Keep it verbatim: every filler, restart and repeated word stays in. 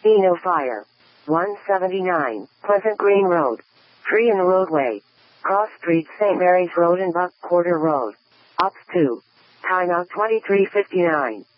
Eno Fire. one seventy-nine, Pleasant Green Road. Tree in the roadway. Cross Street, Saint Mary's Road and Buck Quarter Road. Ops two. Timeout twenty-three fifty-nine.